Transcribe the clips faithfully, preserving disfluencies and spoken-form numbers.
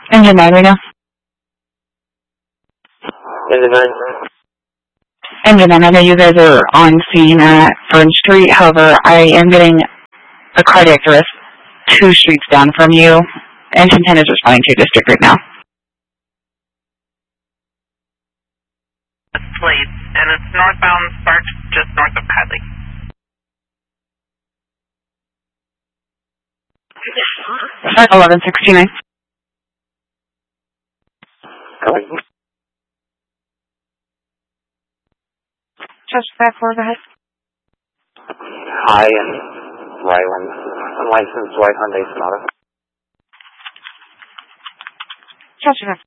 Engine nine right now. Engine nine. Engine nine, I know you guys are on scene at Fern Street. However, I am getting a cardiac arrest two streets down from you. Engine ten is responding to your district right now. Please, and it's northbound Sparks, just north of Hadley. Start eleven sixty-nine. Copy. Just back four, go ahead. Hi, and Ryland. Unlicensed white Hyundai Sonata. Just back.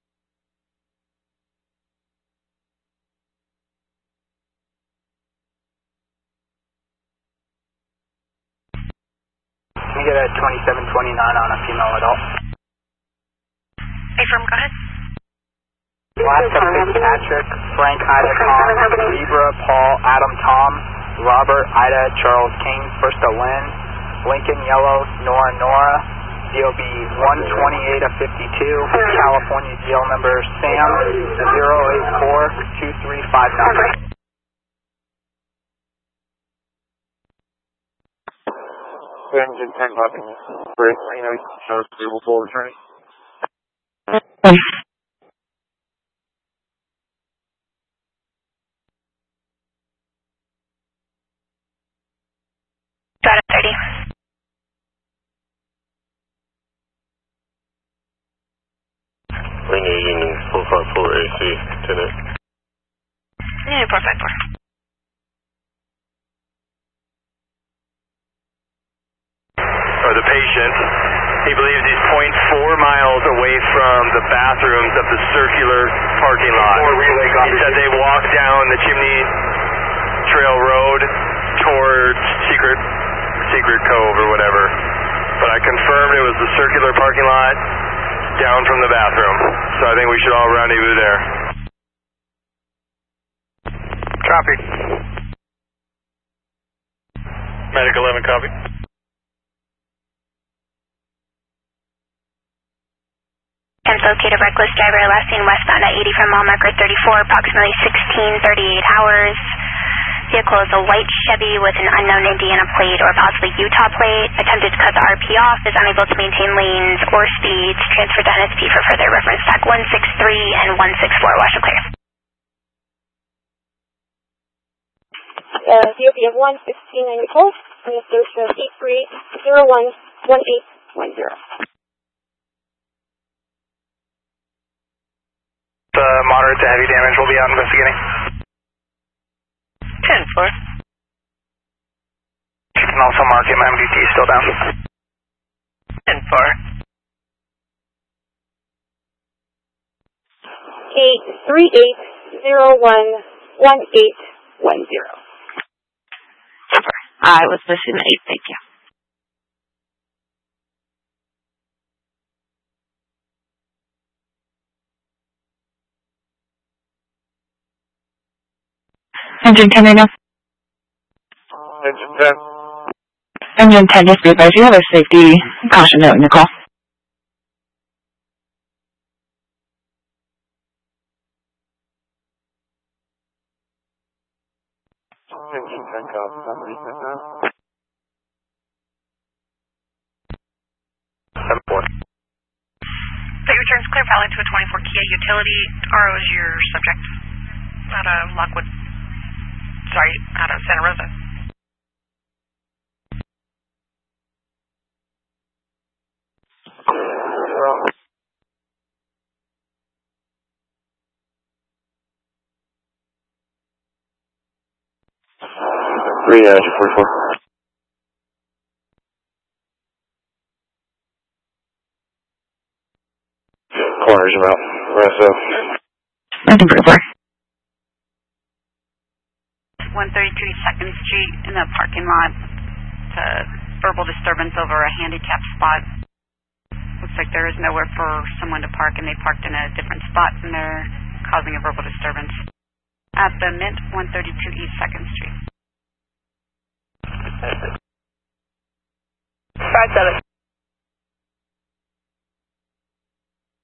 Can you get a twenty-seven twenty-nine on a female adult? Affirm, go ahead. Alaska Fitzpatrick, Frank Ida Tom, Zebra Paul Adam Tom, Robert Ida Charles King, Firsta Lynn, Lincoln Yellow Nora Nora, D O B one twenty-eight of fifty-two, California D L number Sam zero eight four two three five nine. Engine ten copy. Great. You know, show us stable full returning. Got it, thirty. Linear Union four five four A C, Lieutenant. Union four five four. Or the patient, he believes he's zero point four miles away from the bathrooms of the circular parking lot. He said they walked down the Chimney Trail Road towards Secret Secret Cove or whatever. But I confirmed it was the circular parking lot down from the bathroom. So I think we should all rendezvous there. Copy. Medic eleven, copy. And located reckless driver last seen westbound at eighty from mile marker thirty-four, approximately sixteen thirty-eight hours. Vehicle is a white Chevy with an unknown Indiana plate or possibly Utah plate. Attempted to cut the R P off, is unable to maintain lanes or speeds. Transferred to N S P for further reference. Stack one six three and one six four. Wash and clear. Uh, D O B of one sixteen ninety Nicole, and the search of eight three eight zero one one eight one zero. Uh, moderate to heavy damage will be out investigating. ten four. You can also mark him M V P still down. ten four. eight three eight zero one one eight one zero. I was listening to eight, thank you. Engine ten right now. Engine ten. Engine ten, just be advised, you have a safety caution note in your call. Engine ten copy. Somebody sent that. seven four. State returns clear pilot to a twenty-four Kia utility. R O is your subject. Out of Lockwood. Sorry, out of Santa Rosa. Three dash forty-four. Corners about. Rest of. Nothing for one thirty-two second Street in the parking lot. It's a verbal disturbance over a handicap spot. Looks like there is nowhere for someone to park, and they parked in a different spot, and they're causing a verbal disturbance. At the Mint, one thirty-two East second Street. five seven.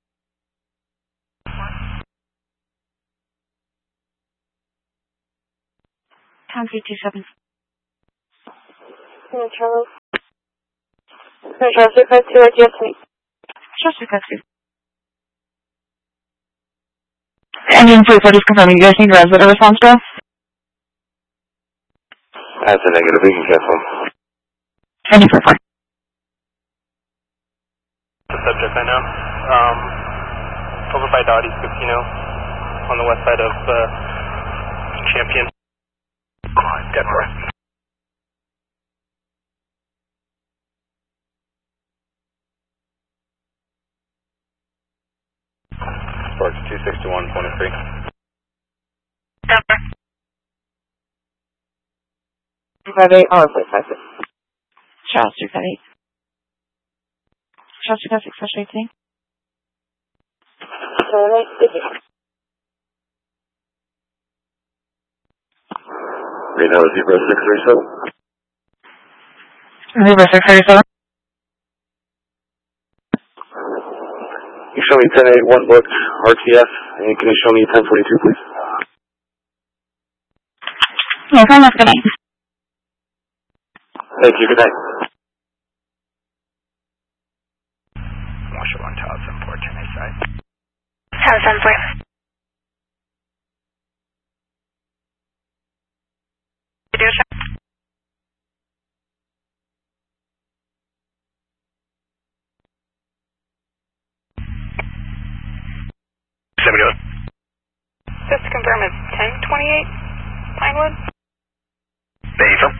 Tom three two seven. And Charles. And Charles three five two, what do you have to me? Charles three five two. Engine three four, just confirming, you guys need resident response, bro? That's a negative. We can cancel. Engine three four. The subject I know. Um, over by Dottie's Casino on the west side of uh, Champion. Dead breath. Sparks two sixty-one twenty-three. two five eight, oh, wait, five six. Charles two five eight. Charles two five six, special eighteen. Alright, thank you. Right now, zebra six three seven. Zebra six three seven. You show me ten eight one booked R T F, and can you show me ten forty-two, please? No problem, good night. Thank you, good night. Washer one Tower seven four, ten A side. Tower seven four. Just to confirm, it's ten twenty-eight Pinewood? Basil.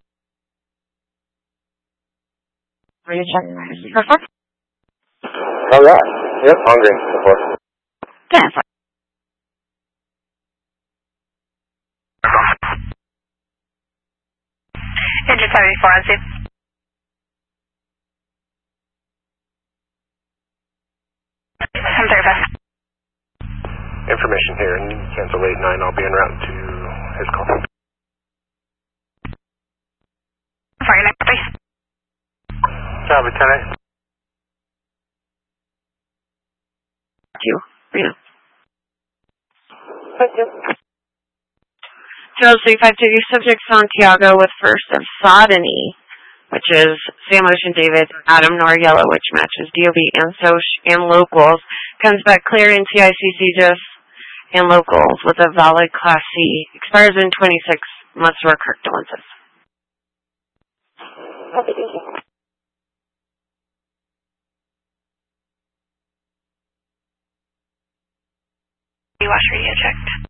Ready to check? Perfect. All right. Yep, hungry. Of course. Yeah, fine. Engine seventy-four on Zoom. I'm thirty-five. Information here, and you can cancel eight nine. I'll be en route to his call. forty-nine, please. Copy, ten eight. Thank you. Read it. Thank you. Charles three five two, subject Santiago with first of Sodony, which is Sam Ocean David, Adam Noriello, which matches D O B and Soch and locals. Comes back clear in T I C C just and locals with a valid Class C. Expires in twenty-six. Must work correct balances. Okay, thank you. Wash radio checked.